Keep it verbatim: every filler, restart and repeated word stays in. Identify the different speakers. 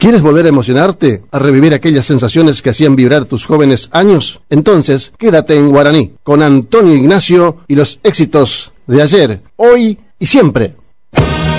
Speaker 1: ¿Quieres volver a emocionarte? ¿A revivir aquellas sensaciones que hacían vibrar tus jóvenes años? Entonces, quédate en Guaraní, con Antonio Ignacio y los éxitos de ayer, hoy y siempre.